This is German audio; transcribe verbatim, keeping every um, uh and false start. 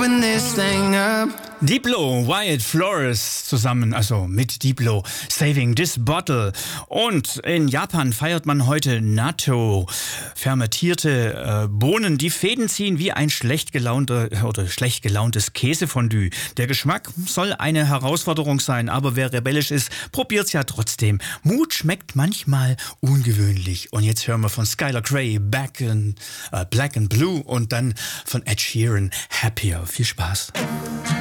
blowing this thing up. Diplo, Wyatt Flores zusammen, also mit Diplo, Saving This Bottle. Und in Japan feiert man heute Natto, fermentierte äh, Bohnen, die Fäden ziehen wie ein schlecht gelaunter oder schlecht gelauntes Käsefondue. Der Geschmack soll eine Herausforderung sein, aber wer rebellisch ist, probiert's ja trotzdem. Mut schmeckt manchmal ungewöhnlich. Und jetzt hören wir von Skylar Grey Back in, äh, Black and Blue und dann von Ed Sheeran Happier. Viel Spaß.